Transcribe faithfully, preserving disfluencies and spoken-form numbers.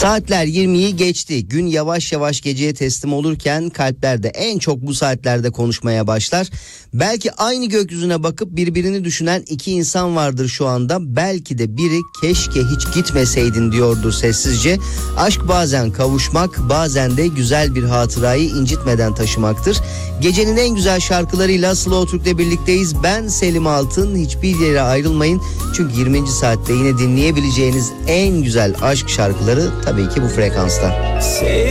Saatler yirmiyi geçti. Gün yavaş yavaş geceye teslim olurken kalpler de en çok bu saatlerde konuşmaya başlar. Belki aynı gökyüzüne bakıp birbirini düşünen iki insan vardır şu anda. Belki de biri keşke hiç gitmeseydin diyordur sessizce. Aşk bazen kavuşmak, bazen de güzel bir hatırayı incitmeden taşımaktır. Gecenin en güzel şarkılarıyla Slow Türk'le birlikteyiz. Ben Selim Altın. Hiçbir yere ayrılmayın. Çünkü yirminci saatte yine dinleyebileceğiniz en güzel aşk şarkıları tabii ki bu frekansta.